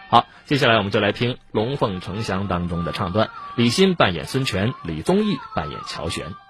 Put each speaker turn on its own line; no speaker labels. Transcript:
好，接下来我们就来听《龙凤呈祥》当中的唱段，李欣扮演孙权，李宗义扮演乔玄。